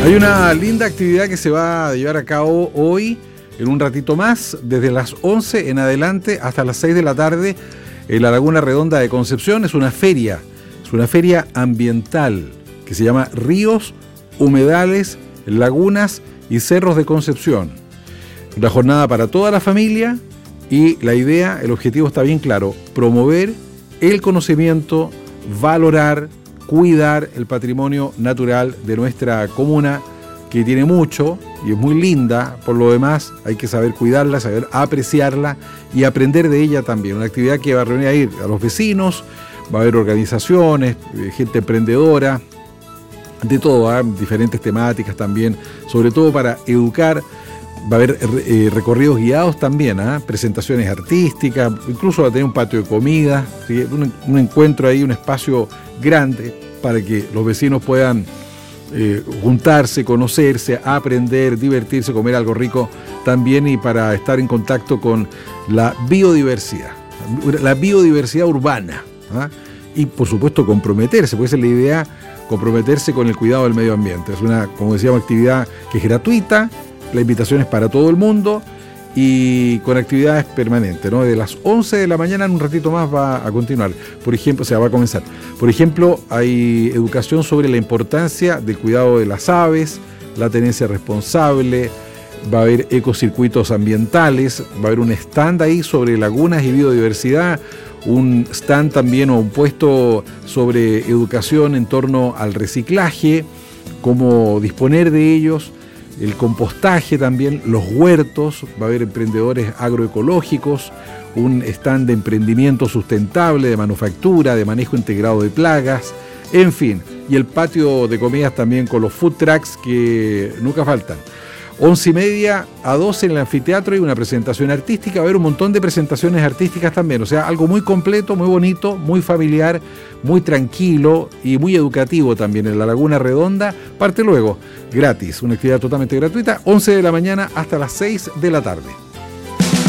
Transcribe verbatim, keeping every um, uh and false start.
Hay una linda actividad que se va a llevar a cabo hoy, en un ratito más, desde las once en adelante hasta las seis de la tarde, en la Laguna Redonda de Concepción. Es una feria, es una feria ambiental que se llama Ríos, Humedales, Lagunas y Cerros de Concepción. Una jornada para toda la familia y la idea, el objetivo está bien claro: promover el conocimiento, valorar, cuidar el patrimonio natural de nuestra comuna, que tiene mucho y es muy linda. Por lo demás, hay que saber cuidarla, saber apreciarla y aprender de ella también. Una actividad que va a reunir ahí a los vecinos, va a haber organizaciones, gente emprendedora, de todo, ¿eh? Diferentes temáticas también, sobre todo para educar. Va a haber eh, recorridos guiados también, ¿eh? Presentaciones artísticas, incluso va a tener un patio de comida, ¿sí? un, un encuentro ahí, un espacio grande para que los vecinos puedan eh, juntarse, conocerse, aprender, divertirse, comer algo rico también, y para estar en contacto con la biodiversidad, la biodiversidad urbana, ¿eh? Y por supuesto comprometerse, porque esa es la idea, comprometerse con el cuidado del medio ambiente. Es una, como decíamos, actividad que es gratuita. La invitación es para todo el mundo y con actividades permanentes, ¿no? De las once de la mañana, en un ratito más va a continuar. Por ejemplo, o sea, va a comenzar. Por ejemplo, hay educación sobre la importancia del cuidado de las aves, la tenencia responsable, va a haber ecocircuitos ambientales, va a haber un stand ahí sobre lagunas y biodiversidad, un stand también o un puesto sobre educación en torno al reciclaje, cómo disponer de ellos, el compostaje también, los huertos, va a haber emprendedores agroecológicos, un stand de emprendimiento sustentable, de manufactura, de manejo integrado de plagas, en fin, y el patio de comidas también con los food trucks que nunca faltan. Once y media a doce en el anfiteatro y una presentación artística. Va a haber un montón de presentaciones artísticas también, o sea, algo muy completo, muy bonito, muy familiar, muy tranquilo y muy educativo también en la Laguna Redonda. Parte luego, gratis, una actividad totalmente gratuita, once de la mañana hasta las seis de la tarde.